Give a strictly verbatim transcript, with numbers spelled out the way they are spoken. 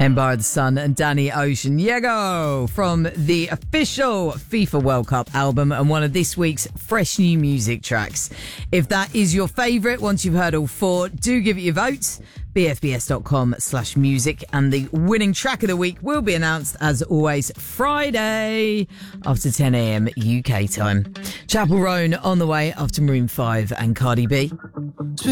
Empire of the Sun and Danny Ocean. Diego from the official FIFA World Cup album and one of this week's fresh new music tracks. If that is your favourite, once you've heard all four, do give it your votes. bfbs.com slash music and the winning track of the week will be announced as always Friday after ten a.m. U K time. Chapel Roan on the way after Maroon five and Cardi B.